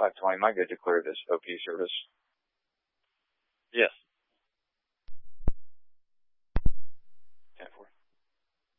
520. Am I good to clear this OP service?